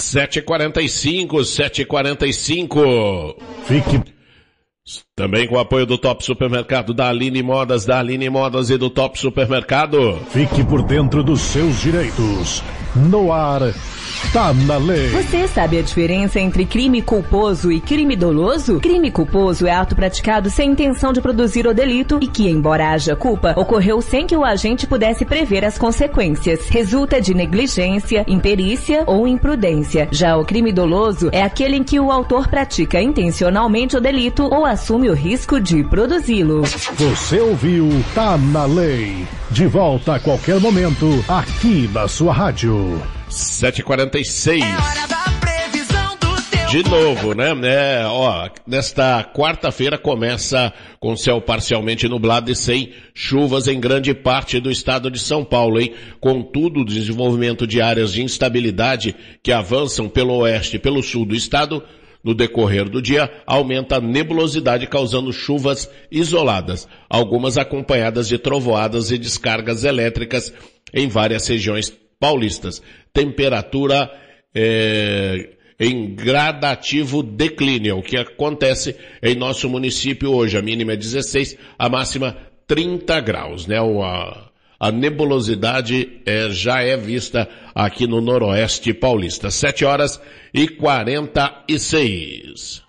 7h45. Fique também com o apoio do Top Supermercado, da Aline Modas e do Top Supermercado. Fique por dentro dos seus direitos. No ar, tá na lei. Você sabe a diferença entre crime culposo e crime doloso? Crime culposo é ato praticado sem intenção de produzir o delito e que, embora haja culpa, ocorreu sem que o agente pudesse prever as consequências. Resulta de negligência, imperícia ou imprudência. Já o crime doloso é aquele em que o autor pratica intencionalmente o delito ou assume o risco de produzi-lo. Você ouviu Tá na Lei. De volta a qualquer momento, aqui na sua rádio. 7h46. É hora da previsão do tempo. De novo, né? Nesta quarta-feira começa com céu parcialmente nublado e sem chuvas em grande parte do estado de São Paulo, hein? Contudo, o desenvolvimento de áreas de instabilidade que avançam pelo oeste e pelo sul do estado no decorrer do dia, aumenta a nebulosidade causando chuvas isoladas, algumas acompanhadas de trovoadas e descargas elétricas em várias regiões paulistas. Temperatura em gradativo declínio, o que acontece em nosso município hoje. A mínima é 16, a máxima 30 graus, né? A nebulosidade já é vista aqui no noroeste paulista. 7h46.